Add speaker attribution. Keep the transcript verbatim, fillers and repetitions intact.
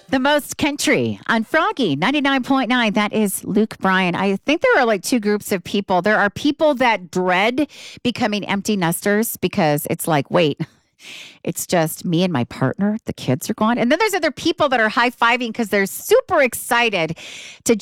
Speaker 1: The most country on Froggy ninety-nine point nine. That is Luke Bryan. I think there are like two groups of people. There are people that dread becoming empty nesters because it's like, wait, it's just me and my partner. The kids are gone. And then there's other people that are high fiving because they're super excited to